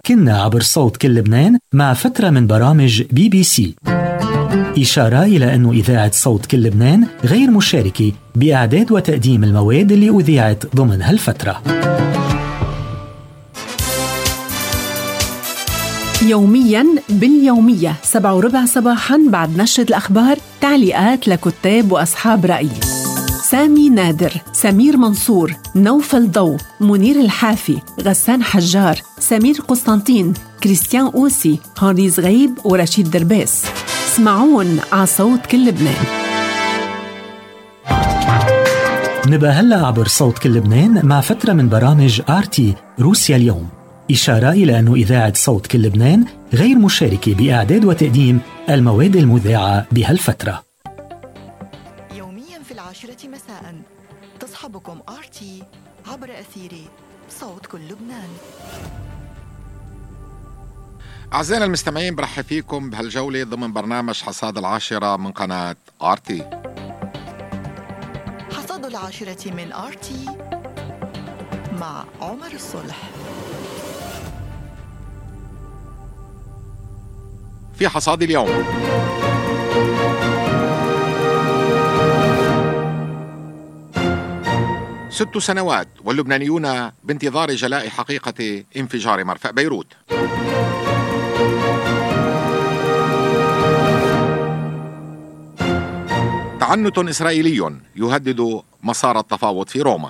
كنا عبر صوت كل لبنان مع فترة من برامج BBC. إشارة إلى أن إذاعة صوت كل لبنان غير مشاركة بإعداد وتقديم المواد اللي أذيعت ضمن هالفترة. يومياً باليومية 7:15 صباحاً بعد نشرة الأخبار تعليقات لكتاب وأصحاب رأي: سامي نادر، سمير منصور، نوفل ضو، منير الحافي، غسان حجار، سمير قسطنطين، كريستيان أوسي، هاني زغيب ورشيد دربيس. اسمعون على صوت كل لبنان. نبقى هلأ عبر صوت كل لبنان مع فترة من برامج RT روسيا اليوم. إشارة إلى أن إذاعة صوت كل لبنان غير مشاركة بإعداد وتقديم المواد المذاعة بهالفترة. يوميا في 10 مساء تصحبكم RT عبر أثير صوت كل لبنان. أعزائنا المستمعين، برحب فيكم بهالجولة ضمن برنامج حصاد 10 من قناة RT. حصاد 10 من RT مع عمر الصلح. في حصاد اليوم: ست سنوات واللبنانيون بانتظار جلاء حقيقة انفجار مرفأ بيروت. تعنت إسرائيلي يهدد مسار التفاوض في روما.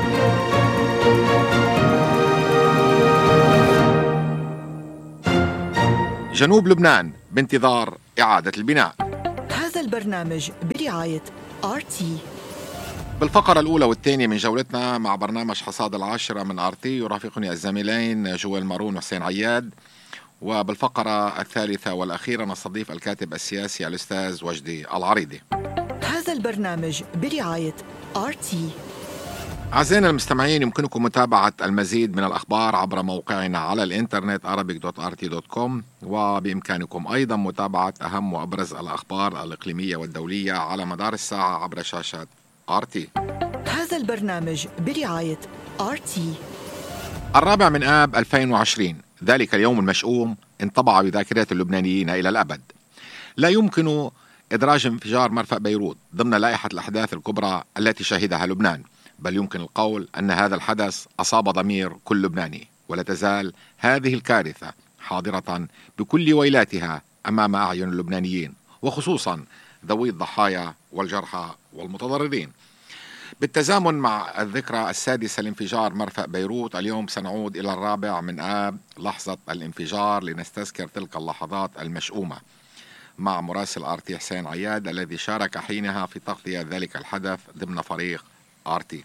جنوب لبنان بانتظار إعادة البناء. هذا البرنامج برعاية RT. بالفقرة الأولى والثانية من جولتنا مع برنامج حصاد 10 من RT يرافقني الزميلين جويل مارون وحسين عياد، وبالفقرة الثالثة والأخيرة نستضيف الكاتب السياسي الأستاذ وجدي العريضي. هذا البرنامج برعاية RT. أعزائنا المستمعين، يمكنكم متابعة المزيد من الأخبار عبر موقعنا على الإنترنت arabic.rt.com، وبإمكانكم أيضا متابعة أهم وأبرز الأخبار الإقليمية والدولية على مدار الساعة عبر شاشة RT. هذا البرنامج برعاية RT. 4 آب 2020، ذلك اليوم المشؤوم انطبع بذاكرة اللبنانيين إلى الأبد. لا يمكن إدراج انفجار مرفأ بيروت ضمن لائحة الأحداث الكبرى التي شهدها لبنان، بل يمكن القول أن هذا الحدث أصاب ضمير كل لبناني، ولا تزال هذه الكارثة حاضرة بكل ويلاتها أمام أعين اللبنانيين، وخصوصا ذوي الضحايا والجرحى والمتضررين. بالتزامن مع الذكرى السادسة لانفجار مرفأ بيروت، اليوم سنعود إلى 4 آب لحظة الانفجار لنستذكر تلك اللحظات المشؤومة مع مراسل RT حسين عياد الذي شارك حينها في تغطية ذلك الحدث ضمن فريق RT.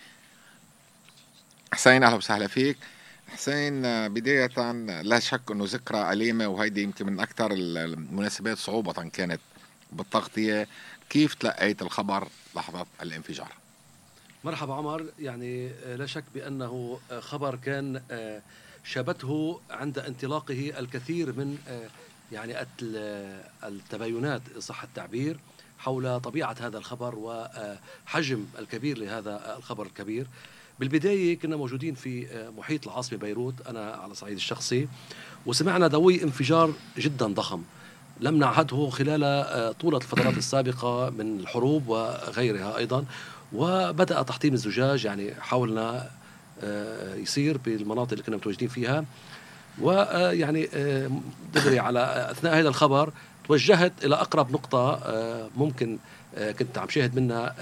حسين، أهلا وسهلا فيك. حسين، بداية لا شك أنه ذكرى أليمة، وهيدي يمكن من أكثر المناسبات صعوبة كانت بالتغطية. كيف تلقيت الخبر لحظة الانفجار؟ مرحبا عمر. يعني لا شك بأنه خبر كان شابته عند انطلاقه الكثير من يعني التباينات صح التعبير حول طبيعة هذا الخبر وحجم الكبير لهذا الخبر الكبير. بالبداية كنا موجودين في محيط العاصمة بيروت أنا على صعيد الشخصي، وسمعنا دوي انفجار جدا ضخم لم نعهده خلال طولة الفترات السابقة من الحروب وغيرها أيضا. وبدأ تحطيم الزجاج يعني حاولنا يصير بالمناطق اللي كنا متواجدين فيها، ويعني دغري على أثناء هذا الخبر توجهت إلى أقرب نقطة ممكن كنت عم شاهد منها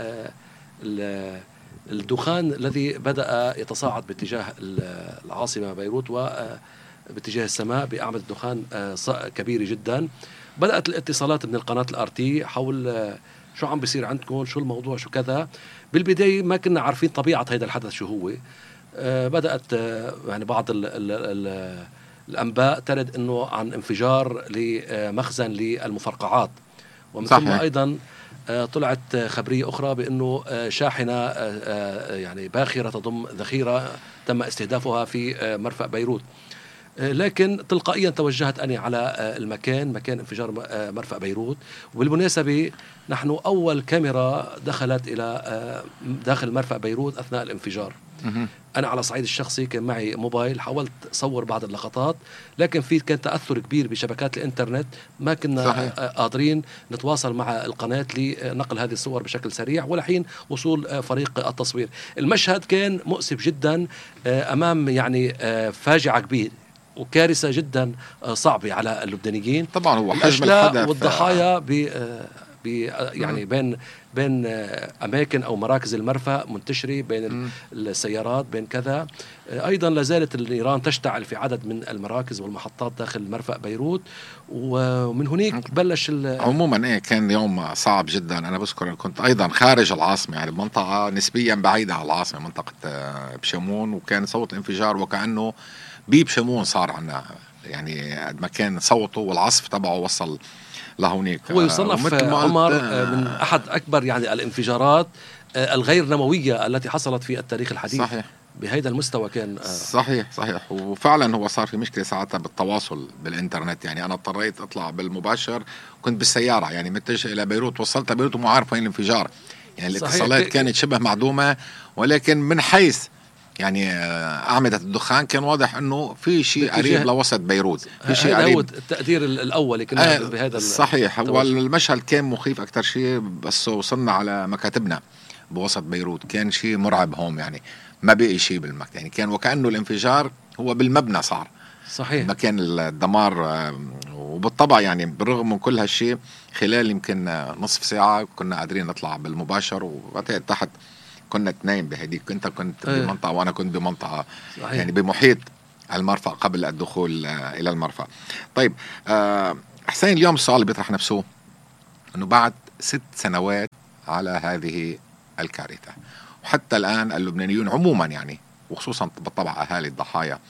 الدخان الذي بدأ يتصاعد باتجاه العاصمة بيروت وباتجاه السماء بأعمدة دخان كبيرة جدا. بدأت الاتصالات من القناة الRT حول شو عم بيصير عندكم، شو الموضوع، شو كذا. بالبداية ما كنا عارفين طبيعة هذا الحدث شو هو. بدأت يعني بعض الأنباء ترد أنه عن انفجار لمخزن للمفرقعات، ومن ثم أيضا طلعت خبرية أخرى بأنه شاحنة يعني باخرة تضم ذخيرة تم استهدافها في مرفأ بيروت. لكن تلقائيا توجهت أنا على مكان انفجار مرفأ بيروت. وبالمناسبة نحن أول كاميرا دخلت إلى داخل مرفأ بيروت أثناء الانفجار. أنا على صعيد الشخصي كان معي موبايل، حاولت أصور بعض اللقطات، لكن كان تأثر كبير بشبكات الإنترنت، ما كنا قادرين نتواصل مع القناة لنقل هذه الصور بشكل سريع ولا حين وصول فريق التصوير. المشهد كان مؤسف جدا، أمام يعني فاجعة كبيرة وكارثة جدا صعبة على اللبنانيين. طبعا هو حجم الحدث والضحايا يعني بين أماكن أو مراكز المرفأ منتشرة بين السيارات بين كذا. أيضا لازالت النيران تشتعل في عدد من المراكز والمحطات داخل مرفأ بيروت، ومن هناك بلش عموما كان يوم صعب جدا. أنا بذكر كنت أيضا خارج العاصمة، يعني بمنطقة نسبيا بعيدة عن العاصمة، منطقة بشمون، وكان صوت انفجار وكأنه بشمون صار عنا، يعني ما كان صوته والعصف تبعه وصل لهونيك. هو يصنف عمر من أحد أكبر يعني الانفجارات الغير نموية التي حصلت في التاريخ الحديث. صحيح. بهذا المستوى كان صحيح. وفعلا هو صار في مشكلة ساعتها بالتواصل بالإنترنت، يعني أنا اضطريت أطلع بالمباشر، كنت بالسيارة يعني متجه إلى بيروت، وصلت بيروت وما عارف وين الانفجار، يعني الاتصالات كانت شبه معدومة، ولكن من حيث يعني أعمدة الدخان كان واضح أنه في شيء قريب لوسط بيروت، في شيء قريب. هو التقدير الأول كنا بهذا. صحيح. والمشهد كان مخيف أكتر شيء، بس وصلنا على مكاتبنا بوسط بيروت كان شيء مرعب هون، يعني ما بقي شيء بالمكتب، يعني كان وكأنه الانفجار هو بالمبنى صار. صحيح. مكان الدمار. وبالطبع يعني بالرغم من كل هالشيء خلال يمكن نصف ساعة كنا قادرين نطلع بالمباشر، وقتها تحت كنا اثنين بهديك، انت كنت بمنطقة وانا كنت بمنطقة صحيح. يعني بمحيط المرفأ قبل الدخول الى المرفأ. طيب حسين، اليوم السؤال اللي بيطرح نفسه انه بعد 6 سنوات على هذه الكارثة، وحتى الآن اللبنانيون عموما يعني وخصوصا بالطبع أهالي الضحايا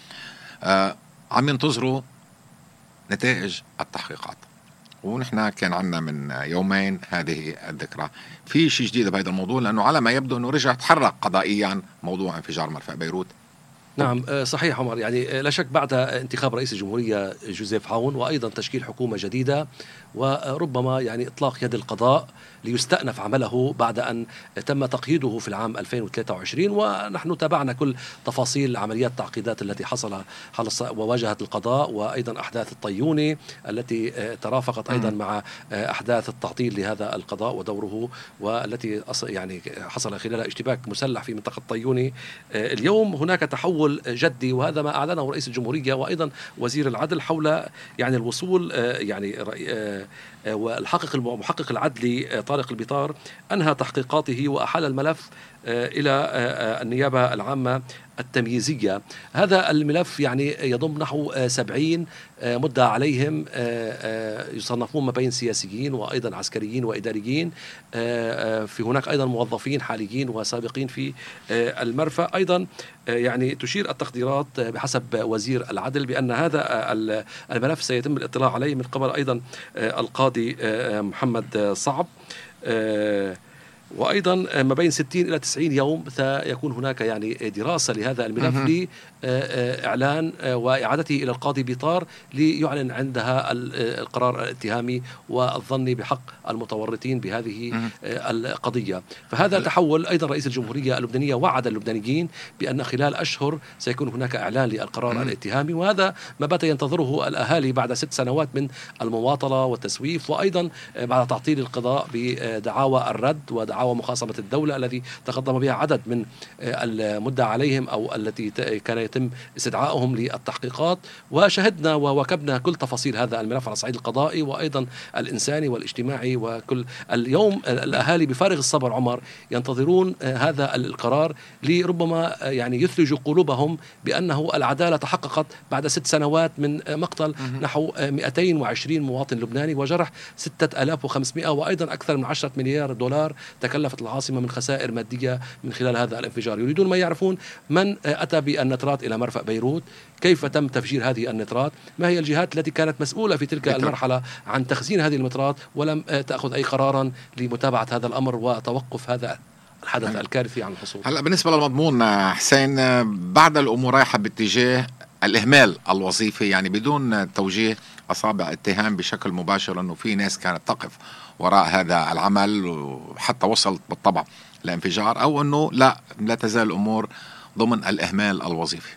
عم ينتظروا نتائج التحقيقات، ونحن كان عنا من يومين هذه الذكرى. في شيء جديد بهذا الموضوع؟ لأنه على ما يبدو أنه رجع تحرك قضائيا موضوع انفجار مرفأ بيروت. نعم صحيح عمر، يعني لا شك بعد انتخاب رئيس الجمهورية جوزيف عون وأيضا تشكيل حكومة جديدة، وربما يعني إطلاق يد القضاء ليستأنف عمله بعد أن تم تقييده في العام 2023. ونحن تابعنا كل تفاصيل عمليات التعقيدات التي حصل وواجهت القضاء، وأيضا أحداث الطيوني التي ترافقت أيضا مع أحداث التعطيل لهذا القضاء ودوره، والتي يعني حصل خلال اشتباك مسلح في منطقة طيوني. اليوم هناك تحول جدي، وهذا ما أعلنه رئيس الجمهورية وأيضا وزير العدل حول يعني الوصول يعني المحقق العدلي طارق البيطار أنهى تحقيقاته وأحال الملف إلى النيابة العامة التمييزية. هذا الملف يعني يضم نحو 70 مدعى عليهم، يصنفون ما بين سياسيين وأيضا عسكريين وإداريين. في هناك أيضا موظفين حاليين وسابقين في المرفأ. أيضا يعني تشير التقديرات بحسب وزير العدل بأن هذا الملف سيتم الاطلاع عليه من قبل أيضا القاضي محمد صعب، وأيضا ما بين 60 إلى 90 يوم سيكون هناك يعني دراسة لهذا الملف لإعلان وإعادته إلى القاضي بيطار ليعلن عندها القرار الاتهامي والظني بحق المتورطين بهذه القضية. فهذا تحول. أيضا رئيس الجمهورية اللبنانية وعد اللبنانيين بأن خلال أشهر سيكون هناك إعلان للقرار الاتهامي، وهذا ما بات ينتظره الأهالي بعد 6 سنوات من المماطلة والتسويف، وأيضا بعد تعطيل القضاء بدعاوى الرد ودعاوى مخاصمة الدولة الذي تقدم بها عدد من المدعى عليهم أو التي كان يتم استدعائهم للتحقيقات. وشهدنا وواكبنا كل تفاصيل هذا الملف على الصعيد القضائي وأيضا الإنساني والاجتماعي. وكل اليوم الأهالي بفارغ الصبر عمر ينتظرون هذا القرار لربما يعني يثلج قلوبهم بأنه العدالة تحققت بعد 6 سنوات من مقتل نحو 220 مواطن لبناني وجرح 6500 وأيضا أكثر من 10 مليار دولار تكلفت العاصمة من خسائر مادية من خلال هذا الانفجار. يريدون ما يعرفون من أتى بالنترات إلى مرفأ بيروت، كيف تم تفجير هذه النترات، ما هي الجهات التي كانت مسؤولة في تلك المرحلة عن تخزين هذه النترات ولم تأخذ أي قرارا لمتابعة هذا الأمر وتوقف هذا الحدث الكارثي عن الحصول. هلا بالنسبة للمضمون حسين، بعد الأمور رايحة باتجاه الإهمال الوظيفي، يعني بدون توجيه أصابع اتهام بشكل مباشر أنه في ناس كانت تقف وراء هذا العمل وحتى وصلت بالطبع لانفجار، أو أنه لا تزال الأمور ضمن الإهمال الوظيفي؟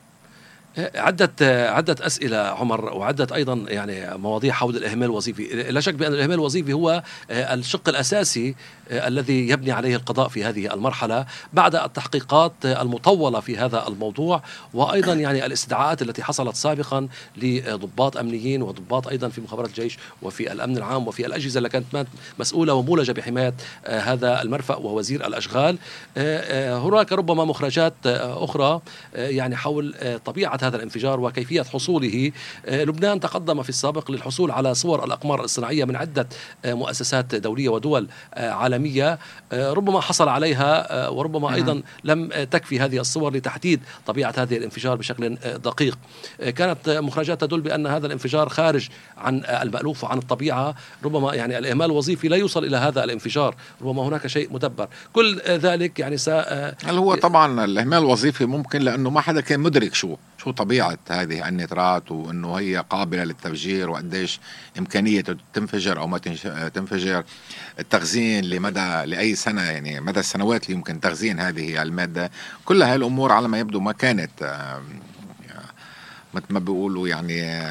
عدة أسئلة عمر، وعدة أيضا يعني مواضيع حول الإهمال الوظيفي. لا شك بأن الإهمال الوظيفي هو الشق الأساسي الذي يبني عليه القضاء في هذه المرحلة بعد التحقيقات المطولة في هذا الموضوع، وأيضا يعني الاستدعاءات التي حصلت سابقا لضباط أمنيين وضباط أيضا في مخابرات الجيش وفي الأمن العام وفي الأجهزة اللي كانت مسؤولة ومولجة بحماية هذا المرفأ ووزير الأشغال. هناك ربما مخرجات أخرى يعني حول طبيعة هذا الانفجار وكيفية حصوله. لبنان تقدم في السابق للحصول على صور الأقمار الصناعية من عدة مؤسسات دولية ودول عالمية، ربما حصل عليها وربما أيضا لم تكفي هذه الصور لتحديد طبيعة هذه الانفجار بشكل دقيق. كانت مخرجات تدل بأن هذا الانفجار خارج عن المألوف وعن الطبيعة، ربما يعني الإهمال الوظيفي لا يوصل إلى هذا الانفجار، ربما هناك شيء مدبر. كل ذلك يعني هل هو طبعا الإهمال الوظيفي ممكن لأنه ما حدا كان مدرك شو طبيعة هذه النترات، وأنه هي قابلة للتفجير وقديش إمكانية تنفجر أو ما تنفجر، التخزين لأي سنة، يعني مدى السنوات اللي يمكن تخزين هذه المادة. كل هاي الأمور على ما يبدو ما كانت مثل ما بيقولوا يعني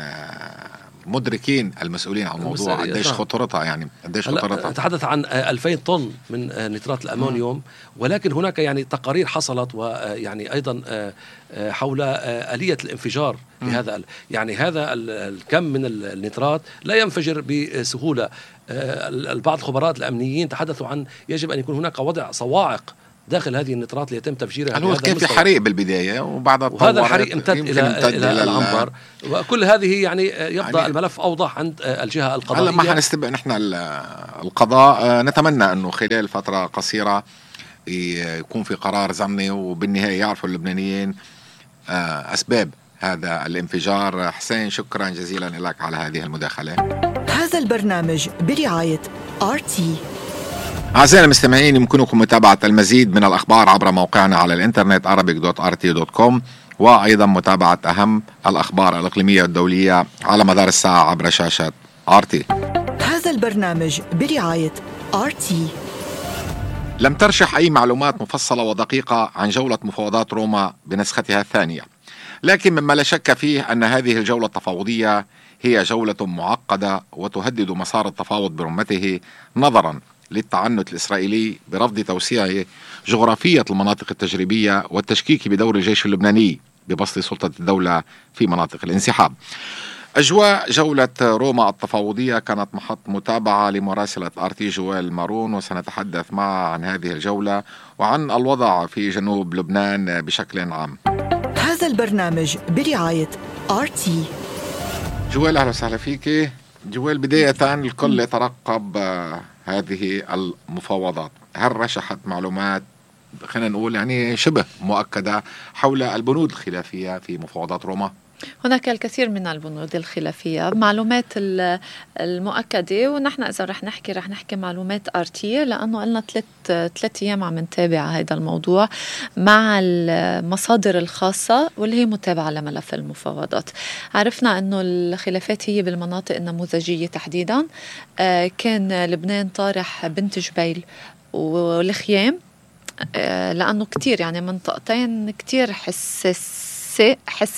مدركين المسؤولين عن الموضوع قديش خطورتها، يعني قديش خطورتها. نتحدث عن 2000 طن من نترات الأمونيوم، ولكن هناك يعني تقارير حصلت ويعني أيضا حول آلية الانفجار بهذا يعني هذا الكم من النترات لا ينفجر بسهولة. بعض الخبراء الأمنيين تحدثوا عن يجب أن يكون هناك وضع صواعق داخل هذه النترات ليتم تفجيرها. هو كان في حريق بالبداية وبعدها وهذا الحريق امتد إلى العنبر، وكل هذه يعني يبدأ يعني الملف أوضح عند الجهة القضائية. هلا ما حنستبق نحن القضاء، نتمنى أنه خلال فترة قصيرة يكون في قرار ضمني وبالنهاية يعرفوا اللبنانيين أسباب هذا الانفجار. حسين، شكرا جزيلا لك على هذه المداخلة. هذا البرنامج برعاية RT. أعزائنا المستمعين، يمكنكم متابعة المزيد من الأخبار عبر موقعنا على الإنترنت arabic.rt.com، وأيضا متابعة أهم الأخبار الإقليمية والدولية على مدار الساعة عبر شاشة RT. هذا البرنامج برعاية RT. لم ترشح أي معلومات مفصلة ودقيقة عن جولة مفاوضات روما بنسختها الثانية، لكن مما لا شك فيه أن هذه الجولة التفاوضية هي جولة معقدة وتهدد مسار التفاوض برمته، نظرا للتعنت الإسرائيلي برفض توسيع جغرافية المناطق التجريبية والتشكيك بدور الجيش اللبناني ببسط سلطة الدولة في مناطق الانسحاب. أجواء جولة روما التفاوضية كانت محط متابعة لمراسلة RT جوال مارون، وسنتحدث معه عن هذه الجولة وعن الوضع في جنوب لبنان بشكل عام. هذا البرنامج برعاية RT. جوال، أهلا وسهلا فيك. جوال، بداية الكل يترقب هذه المفاوضات، هل رشحت معلومات خلينا نقول يعني شبه مؤكدة حول البنود الخلافية في مفاوضات روما؟ هناك الكثير من البنود الخلافية، معلومات المؤكدة، ونحن إذا رح نحكي معلومات RT، لأنه قلنا ثلاث أيام عم نتابع هذا الموضوع مع المصادر الخاصة واللي هي متابعة لملف المفاوضات. عرفنا أنه الخلافات هي بالمناطق النموذجية تحديدا. كان لبنان طارح بنت جبيل والخيام، لأنه كتير يعني منطقتين كتير حساستين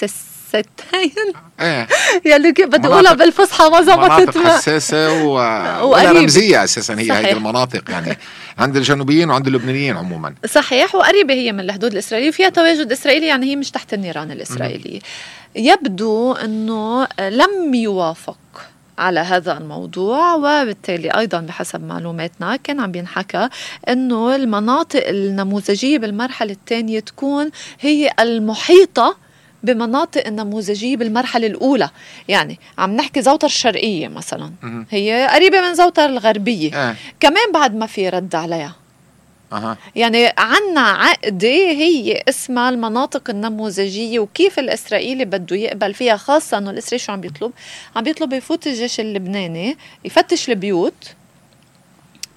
يعني كيف بدي اقولها بالفصحى ما زبطت. مناطق حساسه ورمزيه اساسا هي هذه المناطق، يعني عند الجنوبيين وعند اللبنانيين عموما. صحيح، وقريبه هي من الحدود الاسرائيليه، فيها تواجد اسرائيلي، يعني هي مش تحت النيران الاسرائيليه. يبدو انه لم يوافق على هذا الموضوع، وبالتالي أيضا بحسب معلوماتنا كان عم بينحكى أنه المناطق النموذجية بالمرحلة الثانية تكون هي المحيطة بمناطق النموذجية بالمرحلة الأولى. يعني عم نحكي زوتر الشرقية مثلا هي قريبة من زوتر الغربية، كمان بعد ما في رد عليها. يعني عنا عقدة هي اسمها المناطق النموذجية، وكيف الإسرائيلي بده يقبل فيها، خاصة أنه الإسرائيلي شو عم بيطلب يفوت الجيش اللبناني يفتش البيوت،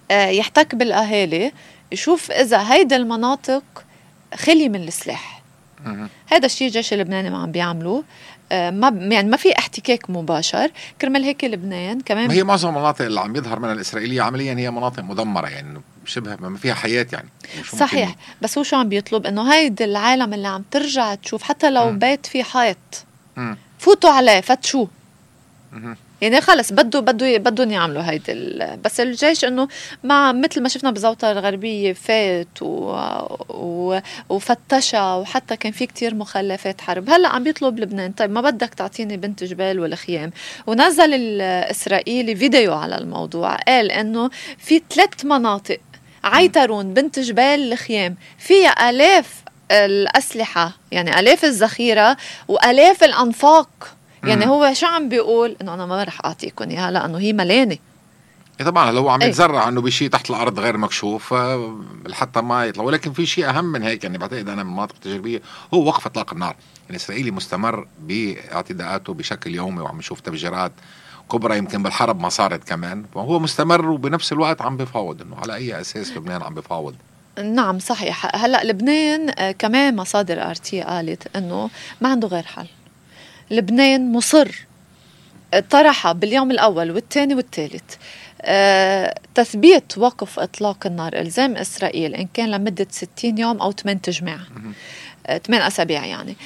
يحتك بالأهالي، يشوف إذا هيدا المناطق خلي من السلاح. هذا الشيء الجيش اللبناني ما عم بيعملوا. ما في احتكاك مباشر. كرمال هيك لبنان كمان هي معظم المناطق اللي عم يظهر منها الإسرائيلية عمليا هي مناطق مدمرة، يعني شبه ما فيها حياة يعني. صحيح، بس هو شو عم بيطلب؟ انه هيدي العالم اللي عم ترجع تشوف حتى لو بيت فيه حائط فوتوا عليه فتشوه. يعني خلص بدهم يعملوا هيدي بس الجيش انه مع مثل ما شفنا بزوطة الغربية فات وفتشها، وحتى كان في كتير مخلفات حرب. هلا عم بيطلب لبنان طيب ما بدك تعطيني بنت جبال والخيام؟ ونزل الإسرائيلي فيديو على الموضوع، قال انه في 3 مناطق عيترون بنت جبال الخيام فيها آلاف الأسلحة، يعني آلاف الذخيرة وآلاف الأنفاق. يعني هو شو عم بيقول؟ انه انا ما رح اعطيكم اياها لانه هي ملانه. طبعا لو عم يتزرع انه بشيء تحت الارض غير مكشوف حتى ما يطلع. ولكن في شيء اهم من هيك، يعني بعتقد انا من المناطق التجريبيه هو وقف اطلاق النار. الاسرائيلي مستمر باعتداءاته بشكل يومي، وعم نشوف تفجيرات كبرى يمكن بالحرب ما صارت كمان، وهو مستمر وبنفس الوقت عم بفاوض. انه على اي اساس لبنان عم بفاوض؟ نعم صحيح. هلا لبنان كمان مصادر RT قالت انه ما عنده غير حل. لبنان مصر طرح باليوم الأول والثاني والثالث تثبيت وقف إطلاق النار إلزام إسرائيل إن كان لمدة 60 يوم أو 8 تجمع 8 أسابيع يعني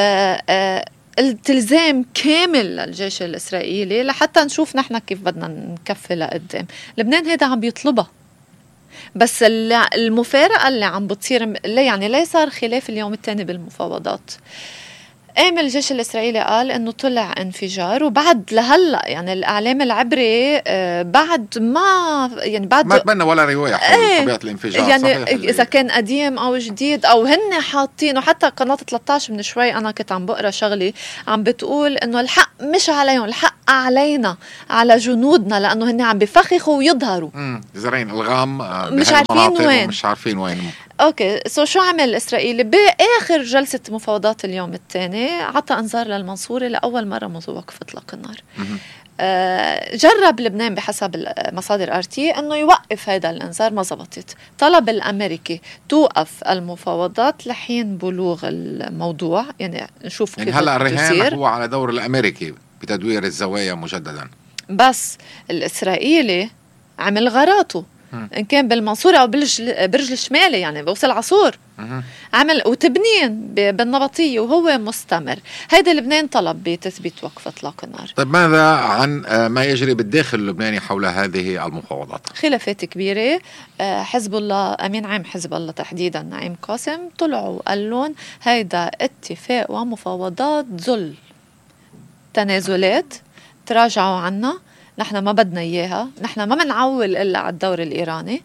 التزام كامل للجيش الإسرائيلي لحتى نشوف نحن كيف بدنا نكفي لقدام. لبنان هذا عم بيطلبها، بس المفارقة اللي عم بتصير يعني ليه صار خلاف اليوم الثاني بالمفاوضات. قام الجيش الإسرائيلي قال إنه طلع انفجار، وبعد لهلا يعني الإعلام العبري بعد ما تبنى ولا رواية حول طبيعة الانفجار. يعني صحيح إذا كان قديم أو جديد أو هن حاطينه. حتى قناة 13 من شوي أنا كنت عم بقرأ شغلي عم بتقول إنه الحق مش عليهم، الحق علينا على جنودنا، لأنه هن عم بفخخوا ويظهروا زرعين الغام مش عارفين وين، مش عارفين وين. اوكي شو عمل الإسرائيلي باخر جلسة مفاوضات اليوم الثاني؟ عطى انذار للمنصوري لاول مرة منذ وقف اطلاق النار. جرب لبنان بحسب مصادر RT انه يوقف هذا الانذار، ما زبطت. طلب الامريكي توقف المفاوضات لحين بلوغ الموضوع، يعني نشوف كيف هلا الرهان هو على دور الامريكي بتدوير الزوايا مجددا. بس الإسرائيلي عمل غراته إن كان بالمنصورة أو برج الشمالي، يعني بوصل عصور عمل وتبنين بالنبطية وهو مستمر. هيدا لبنان طلب بتثبيت وقف إطلاق النار. طيب ماذا عن ما يجري بالداخل اللبناني حول هذه المفاوضات؟ خلافات كبيرة. حزب الله، أمين عام حزب الله تحديدا نعيم قاسم، طلعوا قالون هيدا اتفاق ومفاوضات ذل، تنازلات تراجعوا عنا، نحن ما بدنا إياها، نحن ما منعول إلا على الدور الإيراني.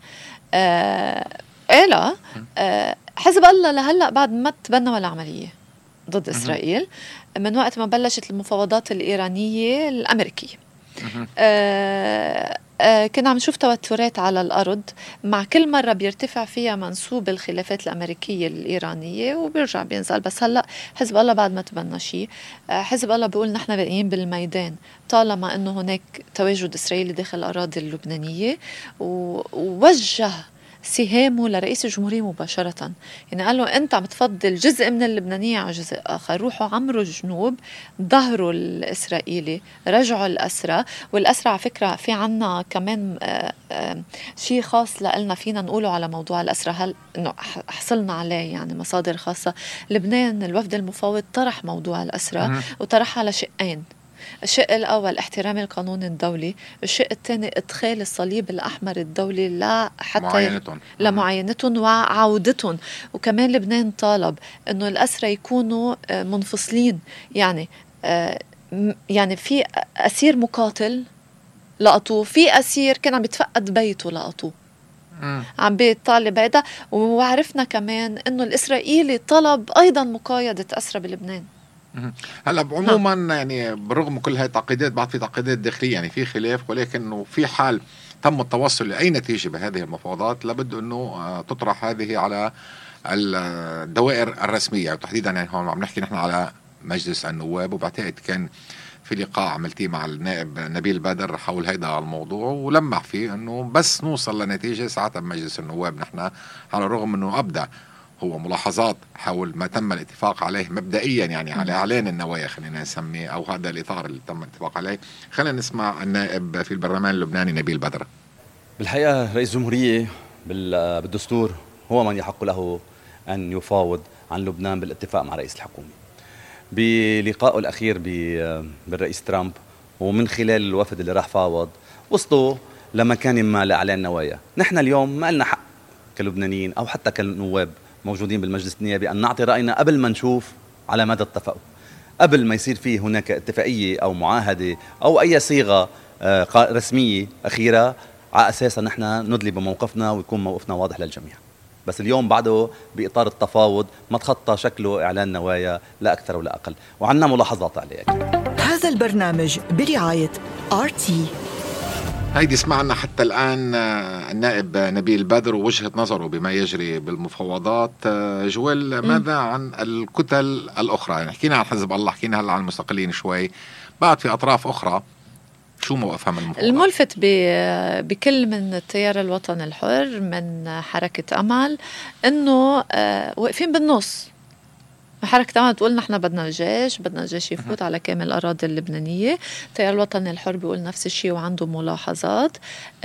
حزب الله لهلأ بعد ما تبنى ولا عملية ضد إسرائيل من وقت ما بلشت المفاوضات الإيرانية الأمريكية. كنا عم نشوف توترات على الأرض، مع كل مرة بيرتفع فيها منسوب الخلافات الأمريكية الإيرانية وبيرجع بينزل. بس هلأ حزب الله بعد ما تبنى شيء، حزب الله بيقول نحن باقيين بالميدان طالما أنه هناك تواجد إسرائيلي داخل الأراضي اللبنانية، ووجه سهامه لرئيس الجمهورية مباشرة. يعني قال له أنت عم تفضل جزء من اللبنانية على جزء آخر، روحوا عمروا الجنوب، ظهروا الإسرائيلي، رجعوا الأسرى. والأسرى على فكرة في عنا كمان شيء خاص لنا فينا نقوله على موضوع الأسرى، هل إنه حصلنا عليه يعني مصادر خاصة. لبنان الوفد المفاوض طرح موضوع الأسرى وطرح على شقين. الشق الأول احترام القانون الدولي، الشق الثاني إدخال الصليب الأحمر الدولي لمعاينتهم وعودتهم. وكمان لبنان طالب أنه الأسرى يكونوا منفصلين، يعني في أسير مقاتل لقطوه، في أسير كان عم يتفقد بيته لقطوه عم بيطالب هذا. وعرفنا كمان أنه الإسرائيلي طلب أيضا مقايضة أسرى بلبنان. هلا عموما يعني بالرغم من كل هاي التعقيدات بعد في تعقيدات داخليه، يعني في خلاف، ولكن في حال تم التوصل لاي نتيجه بهذه المفاوضات لابد انه تطرح هذه على الدوائر الرسميه، وتحديدا يعني هون عم نحكي نحن على مجلس النواب. وبعتقد كان في لقاء عملتيه مع النائب نبيل بدر حول هيدا الموضوع، ولمح فيه انه بس نوصل لنتيجه ساعتها بمجلس النواب نحن، على الرغم انه ابدى هو ملاحظات حول ما تم الاتفاق عليه مبدئيا، يعني على إعلان النوايا خلينا نسميه، أو هذا الإطار اللي تم الاتفاق عليه. خلينا نسمع النائب في البرلمان اللبناني نبيل بدر. بالحقيقة رئيس الجمهورية بالدستور هو من يحق له أن يفاوض عن لبنان بالاتفاق مع رئيس الحكومة. بلقائه الأخير بالرئيس ترامب ومن خلال الوفد اللي راح فاوض وصلوا لمكان ما لإعلان نوايا. نحن اليوم ما لنا حق كلبنانيين أو حتى كنواب موجودين بالمجلس النيابي أن نعطي رأينا قبل ما نشوف على ماذا اتفقوا، قبل ما يصير فيه هناك اتفاقية أو معاهدة أو أي صيغة رسمية أخيرة على أساسا نحن ندلي بموقفنا ويكون موقفنا واضح للجميع. بس اليوم بعده بإطار التفاوض ما تخطى شكله إعلان نوايا لا أكثر ولا أقل، وعنا ملاحظات عليه. هذا البرنامج برعاية RT. هيدي سمعنا حتى الآن النائب نبيل بدر ووجهة نظره بما يجري بالمفاوضات. جويل، ماذا عن الكتل الأخرى؟ يعني حكينا عن حزب الله، حكينا هلا عن المستقلين شوي، بعد في أطراف أخرى شو موقفها من المفاوضات؟ الملفت بكل من التيار الوطني الحر من حركة أمل إنه واقفين بالنص. حركة أمل تقول نحن بدنا الجيش يفوت على كامل الأراضي اللبنانية. التيار الوطني الحر بيقول نفس الشيء وعنده ملاحظات.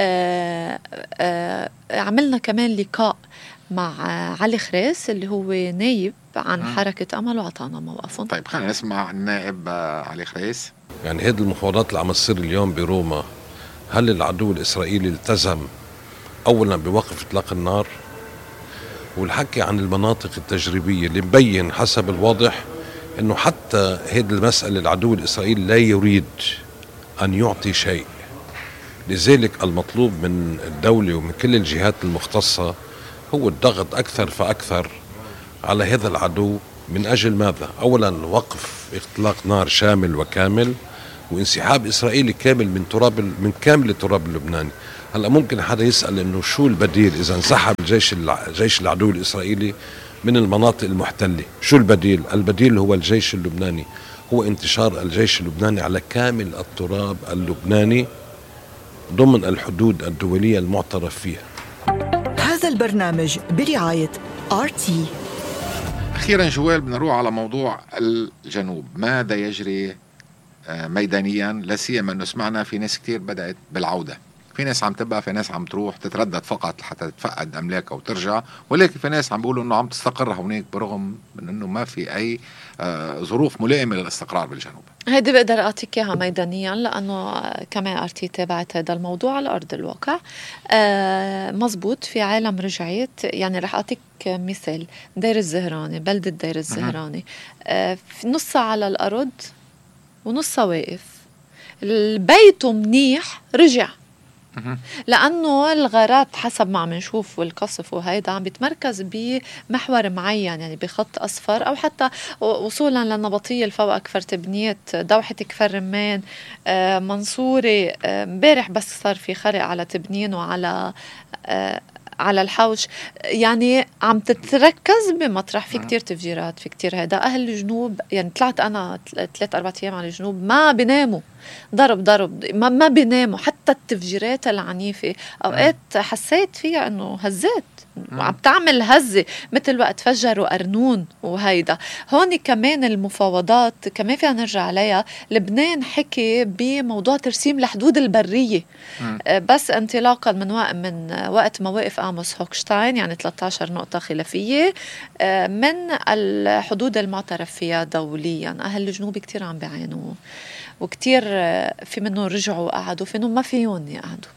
عملنا كمان لقاء مع علي خريس اللي هو نايب عن حركة أمل وعطانا موقفهم. طيب خلينا نسمع النائب علي خريس. يعني هذه المفاوضات اللي عم تصير اليوم بروما، هل العدو الإسرائيلي التزم أولا بوقف إطلاق النار؟ والحكي عن المناطق التجريبية اللي مبين حسب الواضح أنه حتى هذه المسألة العدو الإسرائيلي لا يريد أن يعطي شيء. لذلك المطلوب من الدولة ومن كل الجهات المختصة هو الضغط أكثر فأكثر على هذا العدو. من أجل ماذا؟ أولا وقف إطلاق نار شامل وكامل، وانسحاب إسرائيلي كامل من كامل التراب اللبناني. هلا ممكن حدا يسأل إنه شو البديل إذا انسحب الجيش العدو الإسرائيلي من المناطق المحتلة؟ شو البديل؟ البديل هو الجيش اللبناني، هو انتشار الجيش اللبناني على كامل التراب اللبناني ضمن الحدود الدولية المعترف فيها. هذا البرنامج برعاية RT. أخيرا جويل، بنروح على موضوع الجنوب. ماذا يجري ميدانيا؟ لا سيما أنه سمعنا في ناس كتير بدأت بالعودة، في ناس عم تبقى، في ناس عم تروح تتردد فقط حتى تفقد أملاكها وترجع، ولكن في ناس عم بيقولوا أنه عم تستقر هناك برغم من أنه ما في أي ظروف ملائمة للاستقرار بالجنوب. هيدي بقدر أعطيك إياها ميدانيا لأنه كمان RT تابعت هذا الموضوع على أرض الواقع. مزبوط، في عالم رجعت. يعني رح أعطيك مثال، دير الزهراني، بلدة دير الزهراني، نصها على الأرض ونصها واقف. البيت منيح رجع لأنه الغارات حسب ما عم نشوف والقصف وهيدا عم بيتمركز بمحور معين، يعني بخط أصفر أو حتى وصولا للنبطية الفوق كفر تبنيت، دوحة كفر رمان، منصوري. امبارح بس صار في خرق على تبنين وعلى على الحوش. يعني عم تتركز بمطرح في كتير تفجيرات، في كتير هيدا. أهل الجنوب يعني طلعت أنا 3-4 أيام على الجنوب ما بيناموا، ضرب ما بيناموا. حتى التفجيرات العنيفة أوقات حسيت فيها أنه هزات وعم تعمل هزة مثل وقت فجروا أرنون وهيدا. هون كمان المفاوضات كمان فيها نرجع عليها. لبنان حكي بموضوع ترسيم الحدود البرية بس انطلاقا من وقت ما وقف آموس هوكشتاين، يعني 13 نقطة خلافية من الحدود المعترف فيها دوليا. أهل الجنوب كتير عم بيعانوا، وكتير في منهم رجعوا قعدوا، في منهم ما فيهم يقعدوا.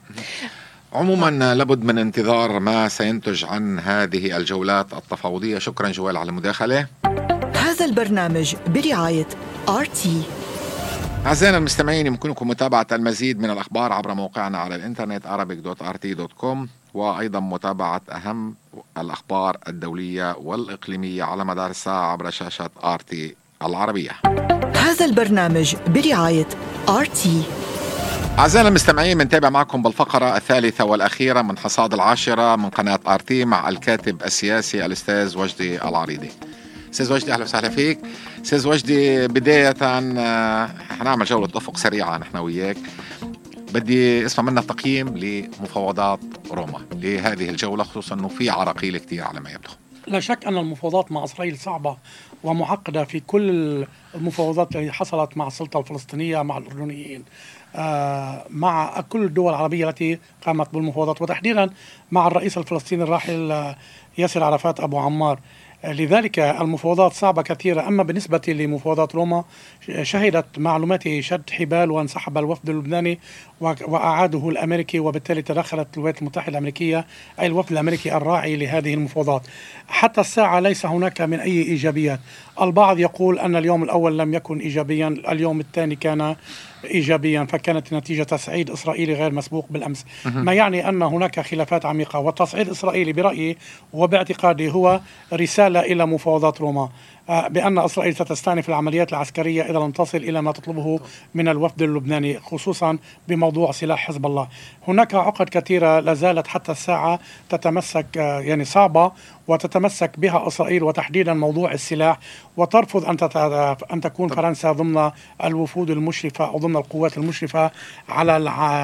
عموما لابد من انتظار ما سينتج عن هذه الجولات التفاوضية. شكرا جوال على المداخلة. هذا البرنامج برعاية RT. أعزائنا المستمعين، يمكنكم متابعة المزيد من الأخبار عبر موقعنا على الإنترنت arabic.rt.com، وأيضا متابعة أهم الأخبار الدولية والإقليمية على مدار الساعة عبر شاشة RT العربية. هذا البرنامج برعاية RT. أعزائنا المستمعين، بنتابع معكم بالفقرة الثالثة والأخيرة من حصاد العاشرة من قناة RT مع الكاتب السياسي الأستاذ وجدي العريضي. أستاذ وجدي، أهلا وسهلا فيك. أستاذ وجدي، بداية هنعمل جولة أفق سريعة نحن وياك. بدي اسمع منك تقييم لمفاوضات روما لهذه الجولة، خصوصا أنه في عراقيل كتير على ما يبدو. لا شك أن المفاوضات مع إسرائيل صعبة ومعقدة في كل المفاوضات التي حصلت مع السلطة الفلسطينية، مع الأردنيين، مع كل الدول العربية التي قامت بالمفاوضات، وتحديدا مع الرئيس الفلسطيني الراحل ياسر عرفات أبو عمار. لذلك المفاوضات صعبة كثيرة. أما بالنسبة لمفاوضات روما، شهدت معلوماتي شد حبال وانسحب الوفد اللبناني وأعاده الأمريكي، وبالتالي تدخلت الولايات المتحدة الأمريكية أي الوفد الأمريكي الراعي لهذه المفاوضات. حتى الساعة ليس هناك من أي إيجابيات. البعض يقول أن اليوم الأول لم يكن إيجابيا، اليوم الثاني كان إيجابيا، فكانت نتيجة تصعيد إسرائيلي غير مسبوق بالأمس، ما يعني أن هناك خلافات عميقة. والتصعيد الإسرائيلي برأيي وباعتقادي هو رسالة إلى مفاوضات روما بأن إسرائيل ستستأنف العمليات العسكرية إذا لم تصل إلى ما تطلبه من الوفد اللبناني، خصوصا بموضوع سلاح حزب الله. هناك عقد كثيرة لازالت حتى الساعة تتمسك، يعني صعبة، وتتمسك بها إسرائيل، وتحديدا موضوع السلاح، وترفض أن تكون فرنسا ضمن الوفود المشرفة أو ضمن القوات المشرفة على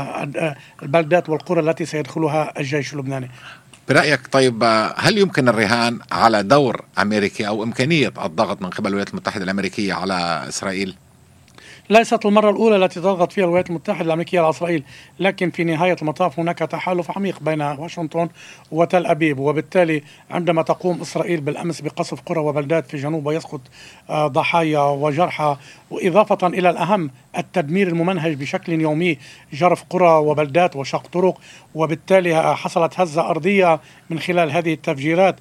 البلدات والقرى التي سيدخلها الجيش اللبناني. برأيك طيب، هل يمكن الرهان على دور أمريكي أو إمكانية الضغط من قبل الولايات المتحدة الأمريكية على إسرائيل؟ ليست المرة الأولى التي تضغط فيها الولايات المتحدة الأمريكية على إسرائيل، لكن في نهاية المطاف هناك تحالف عميق بين واشنطن وتل أبيب، وبالتالي عندما تقوم إسرائيل بالأمس بقصف قرى وبلدات في جنوب ويسقط ضحايا وجرحى، وإضافة إلى الأهم التدمير الممنهج بشكل يومي، جرف قرى وبلدات وشق طرق، وبالتالي حصلت هزة أرضية من خلال هذه التفجيرات،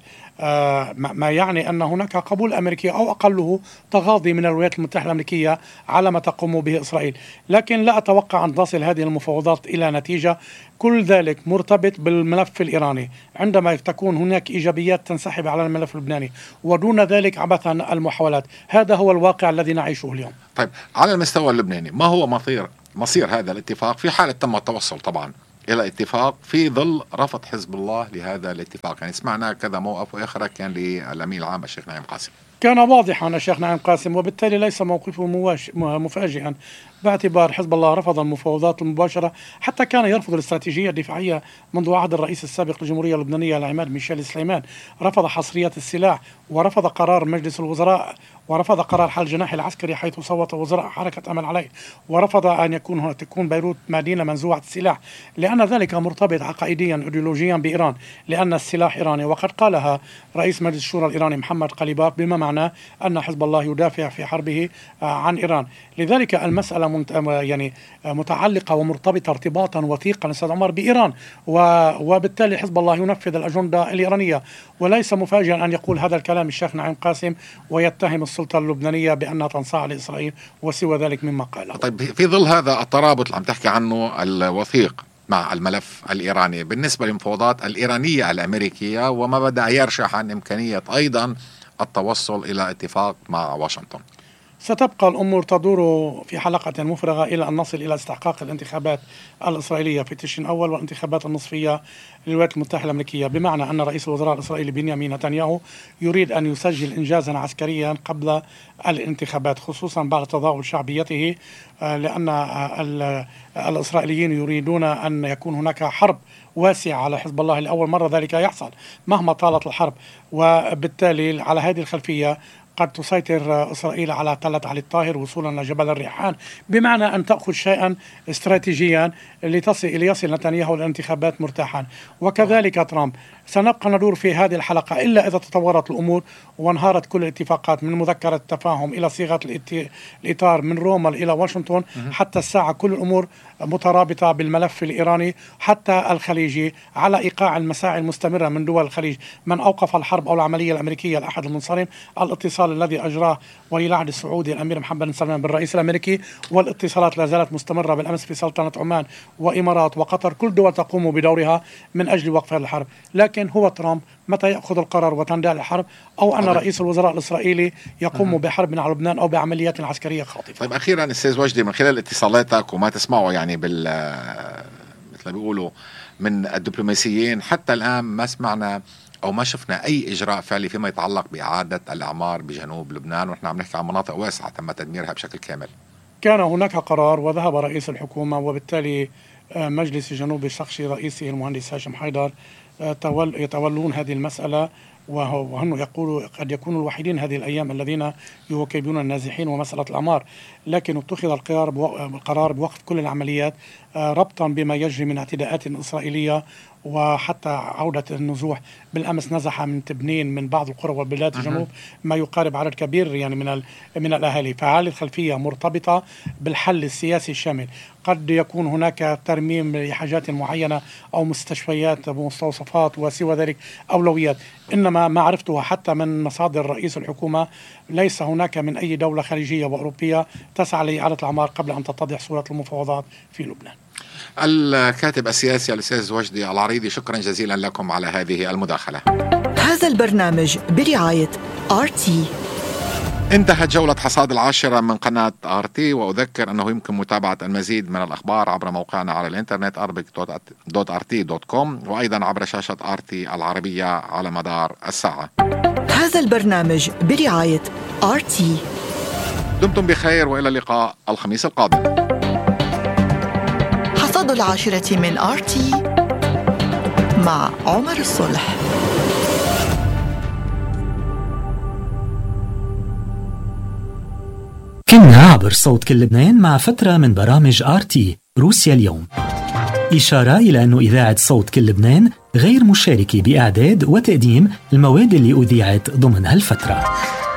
ما يعني أن هناك قبول أمريكي أو أقله تغاضي من الولايات المتحدة الأمريكية على ما تقوم به إسرائيل. لكن لا أتوقع أن تصل هذه المفاوضات إلى نتيجة. كل ذلك مرتبط بالملف الإيراني. عندما تكون هناك إيجابيات تنسحب على الملف اللبناني، ودون ذلك عبثا المحاولات. هذا هو الواقع الذي نعيشه اليوم. طيب، على المستوى اللبناني ما هو مصير هذا الاتفاق في حالة تم التوصل طبعا إلى اتفاق في ظل رفض حزب الله لهذا الاتفاق؟ يعني سمعنا كذا موقف، وآخر كان للأمين العام الشيخ نعيم قاسم. كان واضحا الشيخ نعيم قاسم، وبالتالي ليس موقفه مفاجئا، باعتبار حزب الله رفض المفاوضات المباشرة، حتى كان يرفض الاستراتيجية الدفاعية منذ عهد الرئيس السابق للجمهورية اللبنانية العماد ميشيل سليمان. رفض حصرية السلاح، ورفض قرار مجلس الوزراء، ورفض قرار حل الجناح العسكري حيث صوت وزراء حركة أمل عليه، ورفض أن تكون بيروت مدينة منزوعة السلاح، لأن ذلك مرتبط عقائديا إيديولوجيا بإيران، لأن السلاح إيراني. وقد قالها رئيس مجلس الشورى الإيراني محمد قليباف، بما معناه أن حزب الله يدافع في حربه عن إيران. لذلك المسألة يعني متعلقة ومرتبطة ارتباطا وثيقا أستاذ عمر بإيران، وبالتالي حزب الله ينفذ الأجندة الإيرانية. وليس مفاجئا أن يقول هذا الكلام الشيخ نعيم قاسم ويتهم السلطة اللبنانية بأنها تنصاع لإسرائيل وسوى ذلك مما قال. طيب، في ظل هذا الترابط اللي عم تحكي عنه الوثيق مع الملف الإيراني، بالنسبة للمفاوضات الإيرانية الأمريكية وما بدأ يرشح عن إمكانية أيضا التوصل إلى اتفاق مع واشنطن، ستبقى الأمور تدور في حلقة مفرغة إلى أن نصل إلى استحقاق الانتخابات الإسرائيلية في تشرين الأول والانتخابات النصفية للولايات المتحدة الأمريكية، بمعنى أن رئيس الوزراء الإسرائيلي بنيامين نتنياهو يريد أن يسجل إنجازا عسكريا قبل الانتخابات، خصوصا بعد تضاؤل شعبيته، لأن الإسرائيليين يريدون أن يكون هناك حرب واسعة على حزب الله لأول مرة ذلك يحصل مهما طالت الحرب. وبالتالي على هذه الخلفية قد تسيطر إسرائيل على تلة علي الطاهر وصولا لجبل الريحان، بمعنى أن تأخذ شيئا استراتيجيا ليصل نتنياهو الانتخابات مرتاحا. وكذلك ترامب. سنبقى ندور في هذه الحلقة إلا إذا تطورت الأمور وانهارت كل الاتفاقات، من مذكرة التفاهم إلى صيغة الإطار من روما إلى واشنطن. حتى الساعة كل الأمور مترابطة بالملف الإيراني حتى الخليجي، على إيقاع المساعي المستمرة من دول الخليج. من أوقف الحرب أو العملية الأمريكية الأحد المنصرم الاتصال الذي أجراه ولي العهد السعودي الأمير محمد بن سلمان بالرئيس الأمريكي، والاتصالات لا زالت مستمرة بالأمس في سلطنة عمان وإمارات وقطر. كل دول تقوم بدورها من أجل وقف الحرب، لكن هو ترامب متى يأخذ القرار وتندع الحرب، أو أن رئيس الوزراء الإسرائيلي يقوم بحرب على لبنان أو بعمليات عسكرية خاطفة. طيب، أخيرا أستاذ وجدي، من خلال اتصالاتك وما تسمعه يعني مثل ما بيقولوا من الدبلوماسيين، حتى الآن ما سمعنا أو ما شفنا أي إجراء فعلي فيما يتعلق بإعادة الأعمار بجنوب لبنان، ونحن عم نحكي عن مناطق واسعة تم تدميرها بشكل كامل. كان هناك قرار وذهب رئيس الحكومة، وبالتالي مجلس جنوب الشقشي رئيسه المهندس هاشم حيدر يتولون هذه المسألة، وهم يقولوا قد يكونوا الوحيدين هذه الأيام الذين يواكبون النازحين ومسألة الأعمار، لكن اتخذ القرار بوقف كل العمليات ربطا بما يجري من اعتداءات إسرائيلية وحتى عودة النزوح. بالأمس نزح من تبنين من بعض القرى والبلاد الجنوب ما يقارب عدد كبير يعني من الأهالي. فهذه الخلفية مرتبطة بالحل السياسي الشامل. قد يكون هناك ترميم لحاجات معينة أو مستشفيات ومستوصفات وسوى ذلك أولويات، إنما ما عرفته حتى من مصادر رئيس الحكومة ليس هناك من أي دولة خليجية وأوروبية تسعى لإعادة الأعمار قبل أن تتضح صورة المفاوضات في لبنان. الكاتب السياسي الأستاذ وجدي العريضي، شكرا جزيلا لكم على هذه المداخلة. هذا البرنامج برعاية RT. انتهت جولة حصاد 10 من قناة RT، وأذكر أنه يمكن متابعة المزيد من الأخبار عبر موقعنا على الإنترنت arabic.rt.com، وأيضا عبر شاشة RT العربية على مدار الساعة. هذا البرنامج برعاية RT. دمتم بخير وإلى اللقاء الخميس القادم. حصاد 10 من RT مع عمر الصلح. كنا عبر صوت كل لبنان مع فترة من برامج RT روسيا اليوم. إشارة إلى أن إذاعة صوت كل لبنان غير مشاركة بإعداد وتقديم المواد اللي أذيعت ضمن هالفترة.